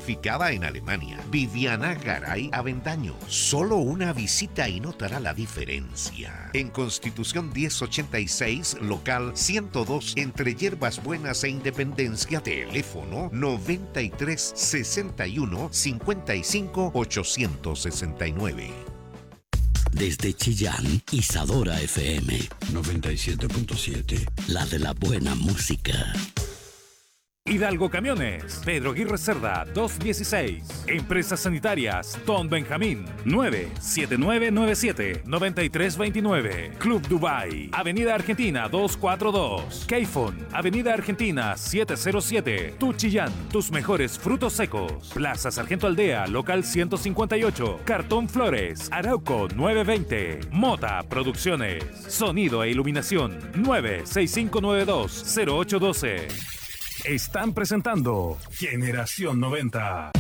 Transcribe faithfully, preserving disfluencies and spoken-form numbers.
certificada en Alemania. Viviana Garay Avendaño. Solo una visita y notará la diferencia. En Constitución diez ochenta y seis, local ciento dos, entre Hierbas Buenas e Independencia, teléfono noventa y tres sesenta y uno cincuenta y cinco ochocientos sesenta y nueve. Desde Chillán, Isadora F M noventa y siete punto siete. La de la buena música. Hidalgo Camiones, Pedro Aguirre Cerda, doscientos dieciséis. Empresas Sanitarias, Don Benjamín, nueve siete nueve nueve siete nueve tres dos nueve. Club Dubai, Avenida Argentina doscientos cuarenta y dos. Keyfon, Avenida Argentina setecientos siete. Tu Chillán, tus mejores frutos secos. Plaza Sargento Aldea, local ciento cincuenta y ocho. Cartón Flores, Arauco novecientos veinte. Mota Producciones, Sonido e Iluminación, nueve seis cinco nueve dos cero ocho uno dos. Están presentando Generación noventa.